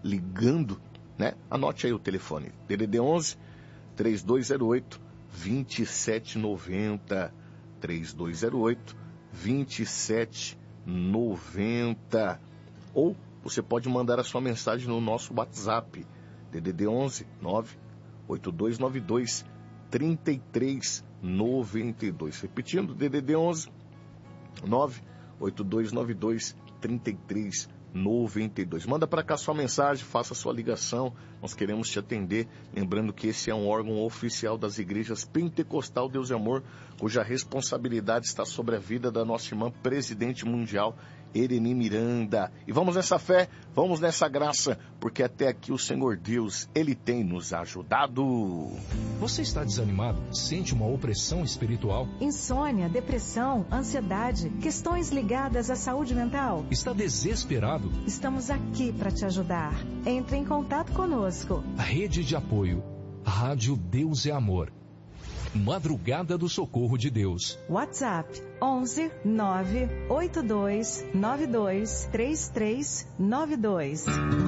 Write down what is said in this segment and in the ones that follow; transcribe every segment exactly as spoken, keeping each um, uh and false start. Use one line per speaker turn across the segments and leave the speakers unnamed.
ligando, né? Anote aí o telefone, D D D onze, três dois zero oito, dois sete nove zero, três dois zero oito, dois sete nove zero, ou você pode mandar a sua mensagem no nosso WhatsApp, D D D onze, nove oito dois nove dois, três três nove dois, repetindo, D D D onze, nove oito dois nove dois, três três nove dois. Manda para cá sua mensagem, faça sua ligação, nós queremos te atender. Lembrando que esse é um órgão oficial das igrejas Pentecostal Deus e Amor, cuja responsabilidade está sobre a vida da nossa irmã presidente mundial, Ereni Miranda. E vamos nessa fé, vamos nessa graça, porque até aqui o Senhor Deus, Ele tem nos ajudado.
Você está desanimado? Sente uma opressão espiritual?
Insônia, depressão, ansiedade, questões ligadas à saúde mental?
Está desesperado?
Estamos aqui para te ajudar. Entre em contato conosco.
A rede de apoio, Rádio Deus é Amor. Madrugada do Socorro de Deus.
WhatsApp onze nove oito dois nove dois três três nove dois.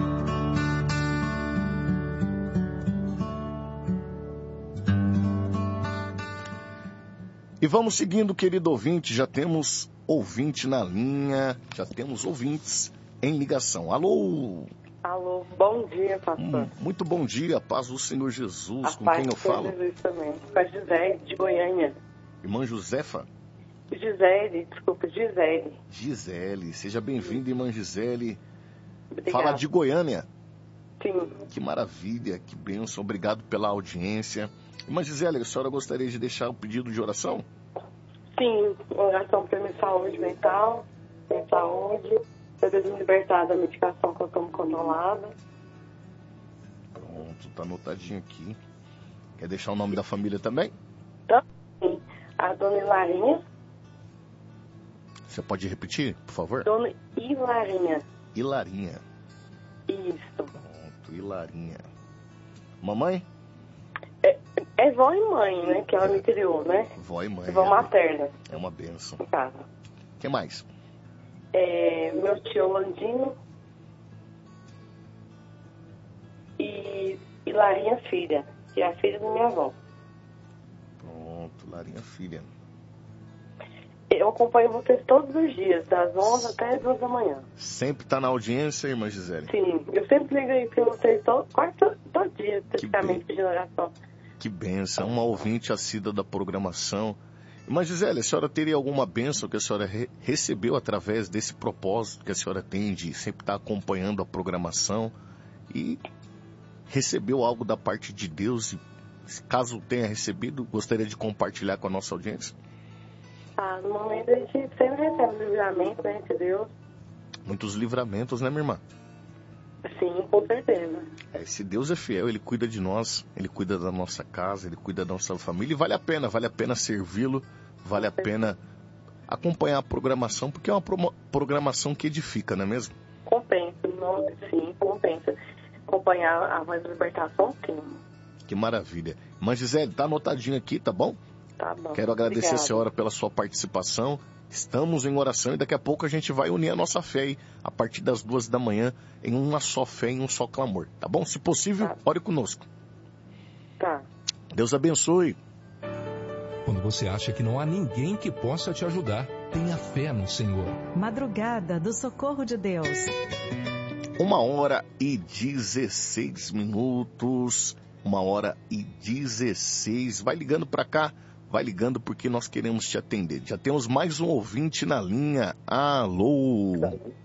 E vamos seguindo, querido ouvinte, já temos ouvinte na linha, já temos ouvintes em ligação. Alô?
Alô, bom dia, pastor.
Hum, muito bom dia, paz do Senhor Jesus.
A
com
paz
quem eu
do Senhor
falo?
Jesus também. Com a Gisele, de Goiânia.
Irmã Josefa?
Gisele, desculpa, Gisele.
Gisele, seja bem-vinda, irmã Gisele.
Obrigada.
Fala de Goiânia.
Sim.
Que maravilha, que bênção, obrigado pela audiência. Irmã Gisele, a senhora gostaria de deixar um pedido de oração?
Sim, oração para minha saúde mental, minha saúde, para Deus me libertar da medicação que eu tomo controlada.
Pronto, tá anotadinho aqui. Quer deixar o nome da família também?
Também. A dona Hilarinha.
Você pode repetir, por favor?
Dona Hilarinha.
Hilarinha.
Isso.
Pronto, Hilarinha. Mamãe?
É, é vó e mãe, né? Que ela me criou, né?
Vó e mãe.
Vó
é,
materna.
É uma bênção.
Em casa.
O que mais?
É, meu tio Landino e, e Larinha filha, que é a filha da minha avó.
Pronto, Larinha filha.
Eu acompanho vocês todos os dias, das onze até as duas da manhã.
Sempre tá na audiência, irmã Gisele?
Sim, eu sempre ligo aí pra vocês todo, quase todo, todo dia, praticamente, pedindo oração.
Que bênção, uma ouvinte assídua da programação. Irmã Gisele, a senhora teria alguma bênção que a senhora re- recebeu através desse propósito que a senhora tem de sempre estar acompanhando a programação e recebeu algo da parte de Deus? E, caso tenha recebido, gostaria de compartilhar com a nossa audiência?
Ah, no momento a gente sempre recebe livramento, né, de Deus.
Muitos livramentos, né, minha irmã?
Sim, com certeza.
É, se Deus é fiel, Ele cuida de nós, Ele cuida da nossa casa, Ele cuida da nossa família, e vale a pena, vale a pena servi-lo, vale a pena acompanhar a programação, porque é uma pro- programação que edifica, não é mesmo?
Compensa, não, sim, compensa. Acompanhar a Voz da Libertação, sim.
Que maravilha. Irmã Gisele, tá anotadinho aqui, tá bom?
Tá bom.
Quero agradecer
Obrigada.
a senhora pela sua participação. Estamos em oração e daqui a pouco a gente vai unir a nossa fé aí, a partir das duas da manhã, em uma só fé, em um só clamor, tá bom? Se possível,
Tá.
ore conosco.
Tá.
Deus abençoe.
Quando você acha que não há ninguém que possa te ajudar, tenha fé no Senhor.
Madrugada do Socorro de Deus.
Uma hora e dezesseis minutos. Uma hora e dezesseis. Vai ligando para cá. Vai ligando porque nós queremos te atender. Já temos mais um ouvinte na linha. Alô.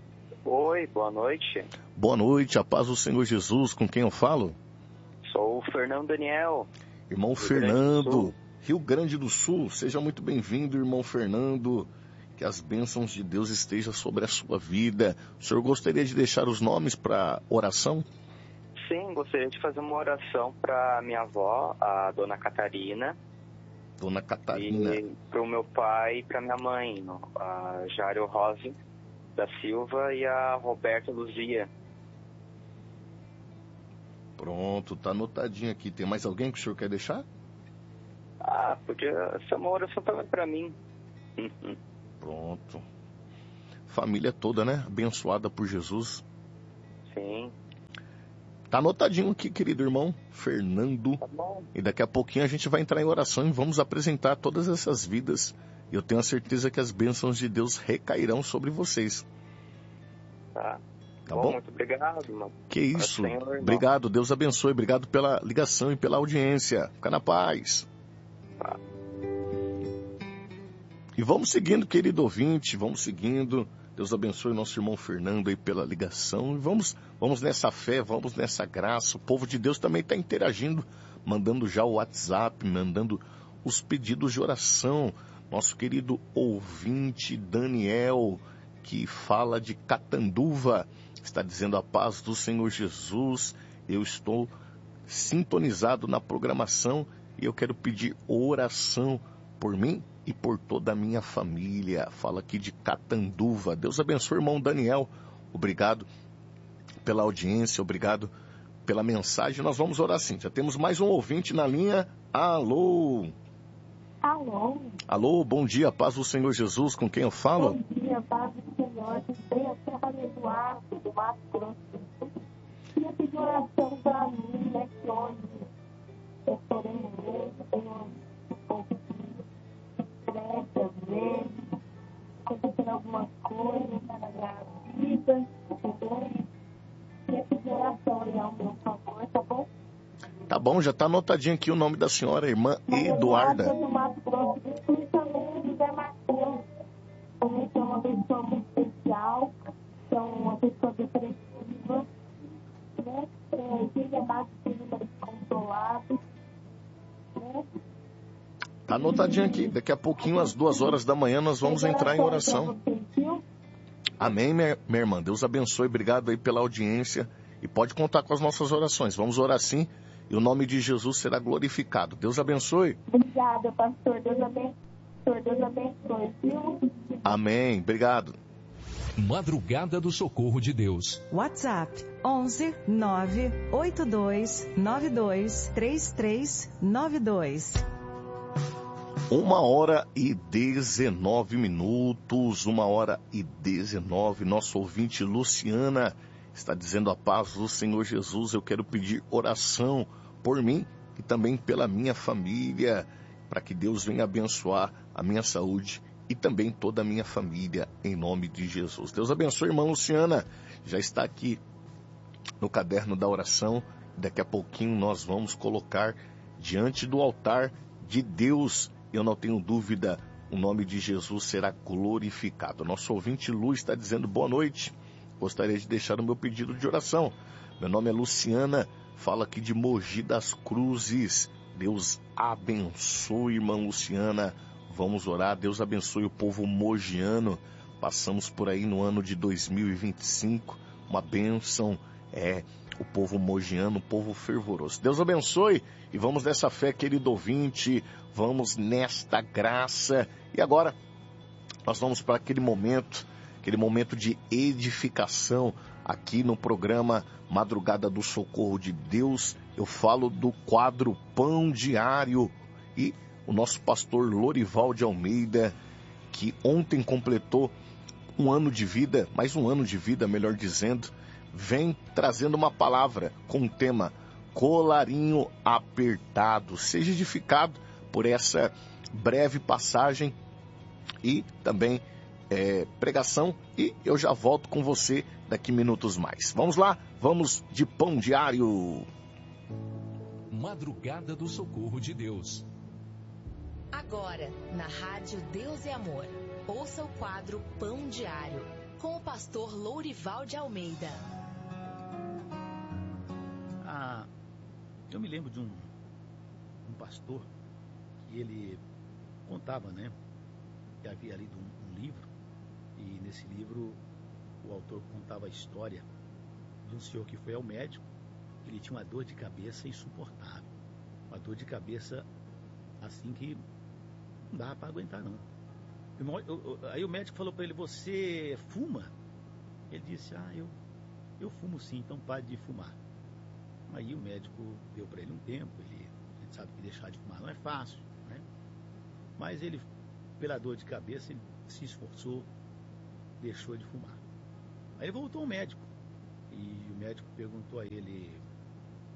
Oi, boa noite.
Boa noite. A paz do Senhor Jesus. Com quem eu falo?
Sou o Fernando Daniel.
Irmão
Rio Grande do
Fernando.
Sul.
Rio Grande do Sul. Seja muito bem-vindo, irmão Fernando. Que as bênçãos de Deus estejam sobre a sua vida. O senhor gostaria de deixar os nomes para oração?
Sim, gostaria de fazer uma oração para minha avó, a dona Catarina.
Dona Catarina.
E para o meu pai e para minha mãe, a Jário Rose da Silva e a Roberta Luzia.
Pronto, tá anotadinho aqui. Tem mais alguém que o senhor quer deixar?
Ah, podia ser uma oração também para mim.
Pronto. Família toda, né? Abençoada por Jesus.
Sim.
Tá anotadinho aqui, querido irmão Fernando.
Tá bom?
E daqui a pouquinho a gente vai entrar em oração e vamos apresentar todas essas vidas. E eu tenho a certeza que as bênçãos de Deus recairão sobre vocês.
Tá.
Tá
bom,
bom?
muito obrigado, irmão.
Que isso.
Senhor, irmão.
Obrigado, Deus abençoe. Obrigado pela ligação e pela audiência. Fica na paz.
Tá.
E vamos seguindo, querido ouvinte, vamos seguindo. Deus abençoe nosso irmão Fernando aí pela ligação. E vamos, vamos nessa fé, vamos nessa graça. O povo de Deus também está interagindo, mandando já o WhatsApp, mandando os pedidos de oração. Nosso querido ouvinte Daniel, que fala de Catanduva, está dizendo: a paz do Senhor Jesus, eu estou sintonizado na programação e eu quero pedir oração por mim e por toda a minha família. Fala aqui de Catanduva. Deus abençoe, irmão Daniel. Obrigado pela audiência, obrigado pela mensagem. Nós vamos orar sim. Já temos mais um ouvinte na linha. Alô?
Alô?
Alô, bom dia, paz do Senhor Jesus, com quem eu falo?
Bom dia, paz do Senhor. Bem, aqui é a Maria Eduardo, do Mato Grosso do Sul. Queria pedir oração para mim, né, que hoje eu chorei mesmo, tenho um pouco de estresse às vezes, acontecendo algumas coisas na minha vida, entendeu? Queria pedir oração aí ao meu favor, tá bom?
Tá bom, já tá anotadinho aqui o nome da senhora, irmã Eduarda.
Do Mato Grosso do Sul, e também José Mateus. Também é uma pessoa muito especial, é uma pessoa depressiva, né? É, tem amado de números controlados, né?
Tá anotadinho aqui. Daqui a pouquinho, às duas horas da manhã, nós vamos entrar em oração. Amém, minha, minha irmã. Deus abençoe. Obrigado aí pela audiência. E pode contar com as nossas orações. Vamos orar sim. E o nome de Jesus será glorificado. Deus abençoe.
Obrigada, pastor. Deus abençoe. Deus abençoe, viu?
Amém. Obrigado.
Madrugada do Socorro de Deus.
WhatsApp onze nove oito dois nove dois três três nove dois.
Uma hora e dezenove minutos. Uma hora e dezenove. Nosso ouvinte Luciana está dizendo: a paz do Senhor Jesus, eu quero pedir oração por mim e também pela minha família, para que Deus venha abençoar a minha saúde e também toda a minha família, em nome de Jesus. Deus abençoe, irmã Luciana. Já está aqui no caderno da oração. Daqui a pouquinho nós vamos colocar diante do altar de Deus. Eu não tenho dúvida, o nome de Jesus será glorificado. Nosso ouvinte Lu está dizendo: boa noite. Gostaria de deixar o meu pedido de oração. Meu nome é Luciana, falo aqui de Mogi das Cruzes. Deus abençoe, irmã Luciana. Vamos orar. Deus abençoe o povo mogiano. Passamos por aí no ano de dois mil e vinte e cinco. Uma bênção é o povo mogiano, o povo fervoroso. Deus abençoe e vamos nessa fé, querido ouvinte. Vamos nesta graça. E agora nós vamos para aquele momento, aquele momento de edificação aqui no programa Madrugada do Socorro de Deus. Eu falo do quadro Pão Diário e o nosso pastor Lorival de Almeida, que ontem completou um ano de vida, mais um ano de vida, melhor dizendo, vem trazendo uma palavra com o tema Colarinho Apertado. Seja edificado por essa breve passagem e também é, pregação, e eu já volto com você daqui minutos mais. Vamos lá, vamos de Pão Diário.
Madrugada do Socorro de Deus.
Agora, na Rádio Deus e Amor, ouça o quadro Pão Diário, com o pastor Lourival de Almeida.
Ah, eu me lembro de um, um pastor que ele contava, né, que havia lido um, um livro, e nesse livro o autor contava a história de um senhor que foi ao médico. Ele tinha uma dor de cabeça insuportável, uma dor de cabeça assim que não dava para aguentar não. Eu, eu, aí o médico falou para ele: você fuma? Ele disse: ah, eu, eu fumo sim, então pare de fumar. Aí o médico deu para ele um tempo. Ele, a gente sabe que deixar de fumar não é fácil, né? Mas ele, pela dor de cabeça, ele se esforçou, deixou de fumar. Aí ele voltou ao médico, e o médico perguntou a ele: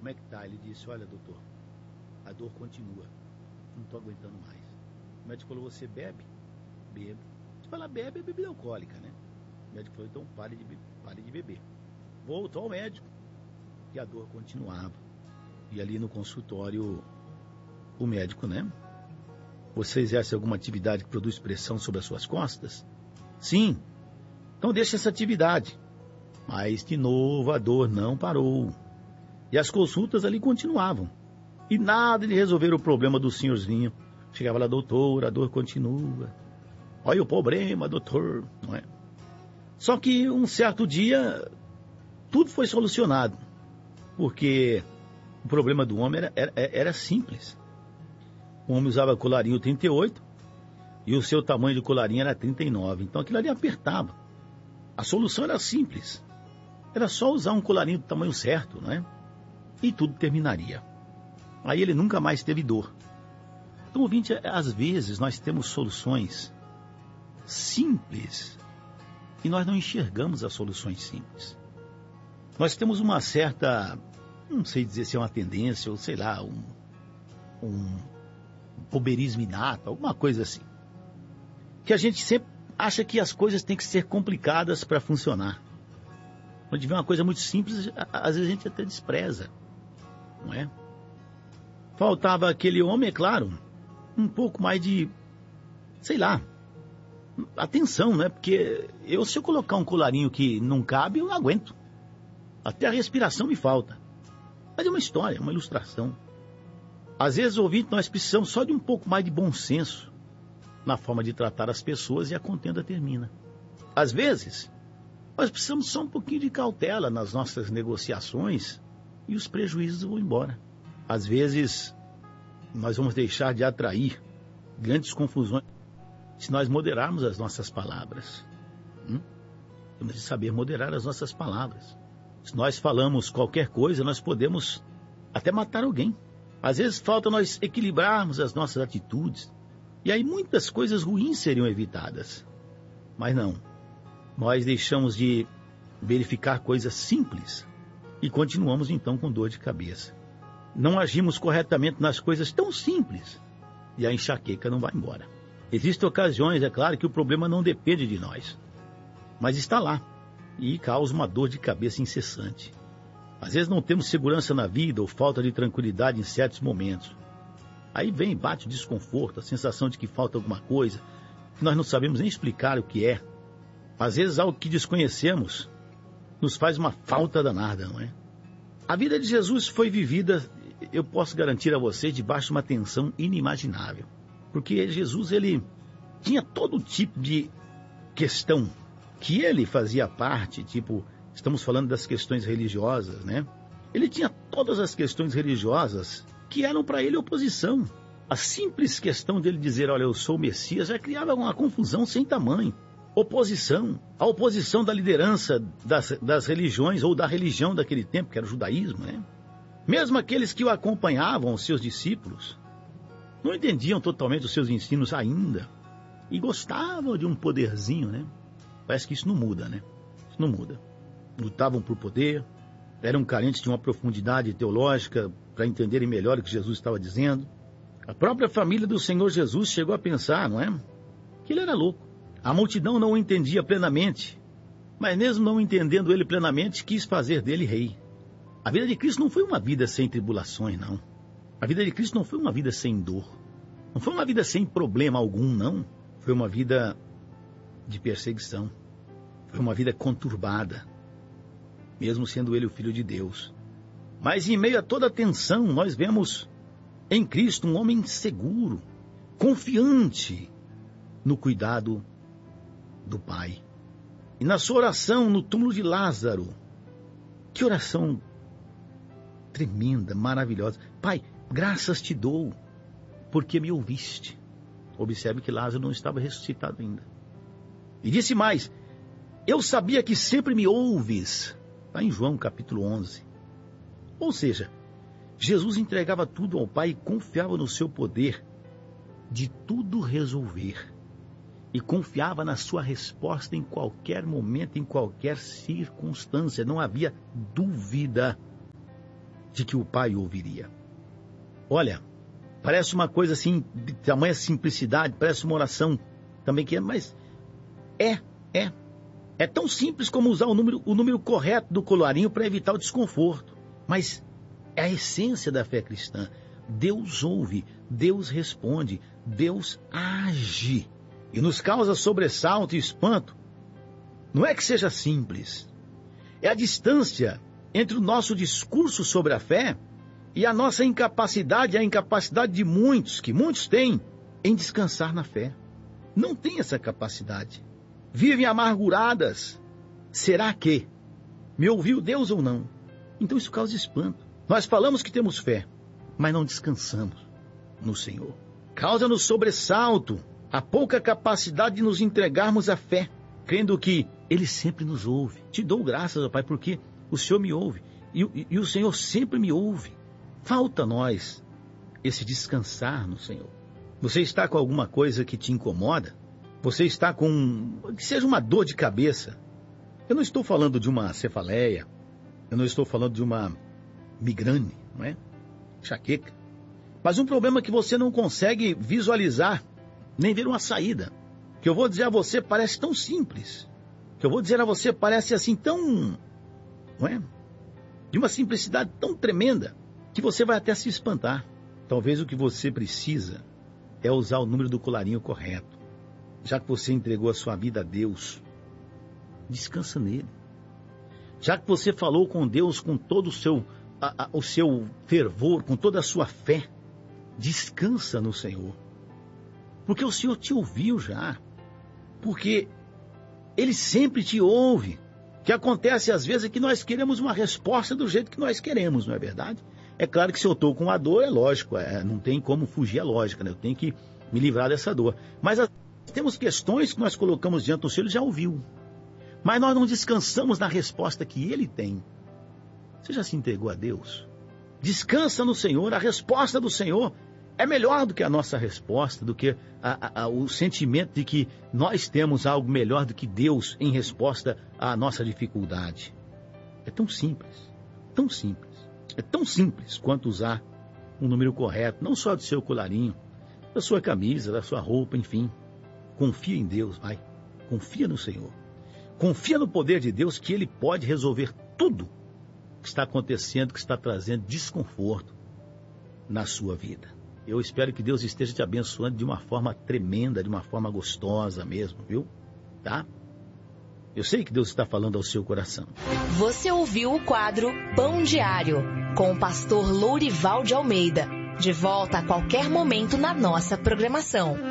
como é que tá? Ele disse, olha, doutor, a dor continua, não estou aguentando mais. O médico falou, você bebe? Bebo. Se falar bebe, é bebida alcoólica, né? O médico falou, então pare de, pare de beber. Voltou ao médico e a dor continuava. E ali no consultório, o médico, né? Você exerce alguma atividade que produz pressão sobre as suas costas? Sim. Então deixa essa atividade. Mas, de novo, a dor não parou. E as consultas ali continuavam. E nada de resolver o problema do senhorzinho. Chegava lá, doutor, a dor continua. Olha o problema, doutor. Não é? Só que um certo dia, tudo foi solucionado. Porque o problema do homem era, era, era simples. O homem usava colarinho trinta e oito e o seu tamanho de colarinho era trinta e nove. Então aquilo ali apertava. A solução era simples. Era só usar um colarinho do tamanho certo, não é? E tudo terminaria. Aí ele nunca mais teve dor. Então, ouvinte, às vezes nós temos soluções simples e nós não enxergamos as soluções simples. Nós temos uma certa, não sei dizer se é uma tendência ou sei lá, um... um boberismo inato, alguma coisa assim. Que a gente sempre acha que as coisas têm que ser complicadas para funcionar. Quando vê uma coisa muito simples, às vezes a gente até despreza. Não é? Faltava aquele homem, é claro, um pouco mais de, sei lá, atenção, né? Porque eu, se eu colocar um colarinho que não cabe, eu não aguento. Até a respiração me falta. Mas é uma história, uma ilustração. Às vezes, ouvinte, nós precisamos só de um pouco mais de bom senso na forma de tratar as pessoas e a contenda termina. Às vezes, nós precisamos só um pouquinho de cautela nas nossas negociações e os prejuízos vão embora. Às vezes, nós vamos deixar de atrair grandes confusões se nós moderarmos as nossas palavras. Hum? Temos de saber moderar as nossas palavras. Se nós falamos qualquer coisa, nós podemos até matar alguém. Às vezes falta nós equilibrarmos as nossas atitudes. E aí muitas coisas ruins seriam evitadas. Mas não. Nós deixamos de verificar coisas simples e continuamos então com dor de cabeça. Não agimos corretamente nas coisas tão simples e a enxaqueca não vai embora. Existem ocasiões, é claro, que o problema não depende de nós. Mas está lá e causa uma dor de cabeça incessante. Às vezes não temos segurança na vida ou falta de tranquilidade em certos momentos. Aí vem, bate o desconforto, a sensação de que falta alguma coisa, que nós não sabemos nem explicar o que é. Às vezes algo que desconhecemos nos faz uma falta danada, não é? A vida de Jesus foi vivida, eu posso garantir a vocês, debaixo de uma tensão inimaginável. Porque Jesus, ele tinha todo tipo de questão que ele fazia parte, tipo... Estamos falando das questões religiosas, né? Ele tinha todas as questões religiosas que eram para ele oposição. A simples questão dele dizer, olha, eu sou o Messias, já criava uma confusão sem tamanho. Oposição. A oposição da liderança das, das religiões ou da religião daquele tempo, que era o judaísmo, né? Mesmo aqueles que o acompanhavam, os seus discípulos, não entendiam totalmente os seus ensinos ainda e gostavam de um poderzinho, né? Parece que isso não muda, né? Isso não muda. Lutavam por poder, eram carentes de uma profundidade teológica para entenderem melhor o que Jesus estava dizendo. A própria família do Senhor Jesus chegou a pensar, não é? Que ele era louco. A multidão não o entendia plenamente, mas mesmo não entendendo ele plenamente, quis fazer dele rei. A vida de Cristo não foi uma vida sem tribulações, não. A vida de Cristo não foi uma vida sem dor. Não foi uma vida sem problema algum, não. Foi uma vida de perseguição. Foi uma vida conturbada, mesmo sendo ele o Filho de Deus. Mas em meio a toda a tensão, nós vemos em Cristo um homem seguro, confiante no cuidado do Pai. E na sua oração no túmulo de Lázaro, que oração tremenda, maravilhosa. Pai, graças te dou, porque me ouviste. Observe que Lázaro não estava ressuscitado ainda. E disse mais, eu sabia que sempre me ouves. Está em João capítulo onze. Ou seja, Jesus entregava tudo ao Pai e confiava no seu poder de tudo resolver. E confiava na sua resposta em qualquer momento, em qualquer circunstância. Não havia dúvida. de que o pai ouviria. Olha, parece uma coisa assim, de tamanha simplicidade, parece uma oração também que é, mas é, é. É tão simples como usar o número, o número correto do colarinho para evitar o desconforto. Mas é a essência da fé cristã. Deus ouve, Deus responde, Deus age. E nos causa sobressalto e espanto. Não é que seja simples. É a distância entre o nosso discurso sobre a fé e a nossa incapacidade, a incapacidade de muitos, que muitos têm, em descansar na fé. Não tem essa capacidade. Vivem amarguradas. Será que me ouviu Deus ou não? Então isso causa espanto. Nós falamos que temos fé, mas não descansamos no Senhor. Causa-nos sobressalto a pouca capacidade de nos entregarmos à fé, crendo que Ele sempre nos ouve. Te dou graças, ó Pai, porque o Senhor me ouve e, e, e o Senhor sempre me ouve. Falta a nós esse descansar no Senhor. Você está com alguma coisa que te incomoda? Você está com, que seja uma dor de cabeça. Eu não estou falando de uma cefaleia, eu não estou falando de uma migrane, não é? Enxaqueca. Mas um problema que você não consegue visualizar, nem ver uma saída. Que eu vou dizer a você parece tão simples. Que eu vou dizer a você parece assim tão, não é? De uma simplicidade tão tremenda, que você vai até se espantar. Talvez o que você precisa é usar o número do colarinho correto. Já que você entregou a sua vida a Deus, descansa nele. Já que você falou com Deus com todo o seu, a, a, o seu fervor, com toda a sua fé, descansa no Senhor. Porque o Senhor te ouviu já. Porque Ele sempre te ouve. O que acontece às vezes é que nós queremos uma resposta do jeito que nós queremos, não é verdade? É claro que se eu estou com a dor, é lógico, é, não tem como fugir a lógica, né? Eu tenho que me livrar dessa dor. Mas a temos questões que nós colocamos diante do Senhor, Ele já ouviu. Mas nós não descansamos na resposta que Ele tem. Você já se entregou a Deus? Descansa no Senhor. A resposta do Senhor é melhor do que a nossa resposta, do que a, a, a, o sentimento de que nós temos algo melhor do que Deus em resposta à nossa dificuldade. É tão simples, tão simples. É tão simples quanto usar um número correto, não só do seu colarinho, da sua camisa, da sua roupa, enfim. Confia em Deus, vai. Confia no Senhor. Confia no poder de Deus que Ele pode resolver tudo que está acontecendo, que está trazendo desconforto na sua vida. Eu espero que Deus esteja te abençoando de uma forma tremenda, de uma forma gostosa mesmo, viu? Tá? Eu sei que Deus está falando ao seu coração.
Você ouviu o quadro Pão Diário, com o pastor Lourival de Almeida. De volta a qualquer momento na nossa programação.